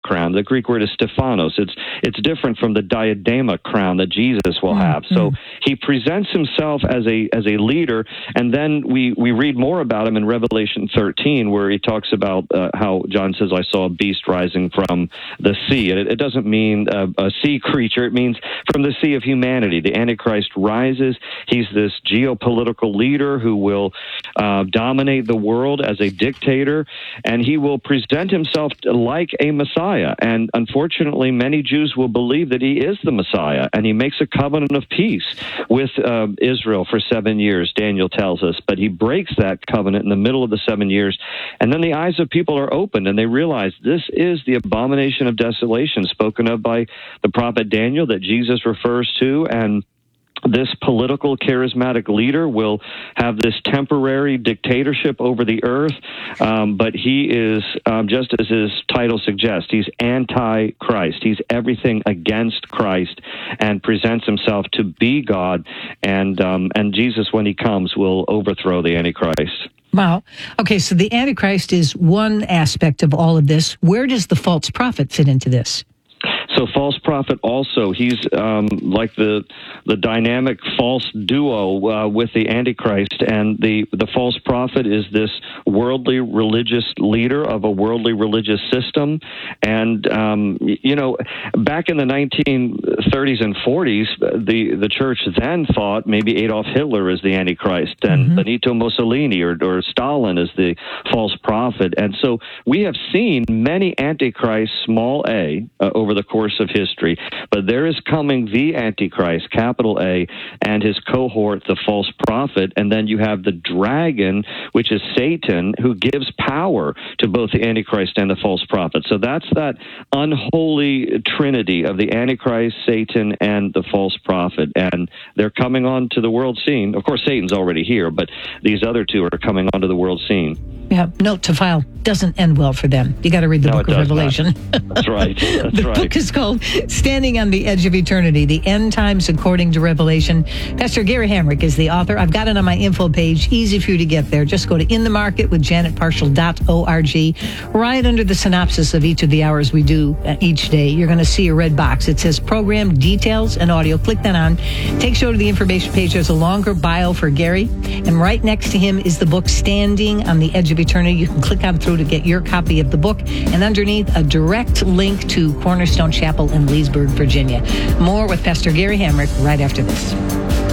crown. The Greek word is Stephanos. It's different from the diadema crown that Jesus will have. So he presents himself as a leader, and then we read more about him in Revelation 13, where he talks about how John says, I saw a beast rising from the sea. And it doesn't mean a sea creature. It means from the sea of humanity. The Antichrist rises. He's this geopolitical leader who will dominate the world as a dictator, and he will present himself like a Messiah. And unfortunately, many Jews will believe that he is the Messiah, and he makes a covenant of peace with Israel for 7 years, Daniel tells us. But he breaks that covenant in the middle of the 7 years, and then the eyes of people are opened, and they realize this is the abomination of desolation spoken of by the prophet Daniel that Jesus refers to, and this political charismatic leader will have this temporary dictatorship over the earth, but he is, just as his title suggests, he's anti-Christ. He's everything against Christ and presents himself to be God, and Jesus, when he comes, will overthrow the Antichrist. Wow. Okay, so the Antichrist is one aspect of all of this. Where does the false prophet fit into this? So false prophet also, he's like the dynamic false duo with the Antichrist, and the false prophet is this worldly religious leader of a worldly religious system. And, back in the 1930s and 40s, the church then thought maybe Adolf Hitler is the Antichrist, and Benito Mussolini or Stalin is the false prophet. And so we have seen many Antichrists, small a, over the course of history, but there is coming the Antichrist, capital A, and his cohort, the false prophet, and then you have the dragon, which is Satan, who gives power to both the Antichrist and the false prophet. So that's that unholy trinity of the Antichrist, Satan, and the false prophet, and they're coming onto the world scene. Of course, Satan's already here, but these other two are coming onto the world scene. Yeah, note to file, doesn't end well for them. You got to read the book of Revelation. That's right. The book is called Standing on the Edge of Eternity, The End Times According to Revelation. Pastor Gary Hamrick is the author. I've got it on my info page. Easy for you to get there. Just go to inthemarketwithjanetparshall.org. Right under the synopsis of each of the hours we do each day, you're going to see a red box. It says Program Details and Audio. Click that on. Takes you to the information page. There's a longer bio for Gary. And right next to him is the book Standing on the Edge of Eternity. You can click on through to get your copy of the book. And underneath, a direct link to Cornerstone Chapel in Leesburg, Virginia. More with Pastor Gary Hamrick right after this.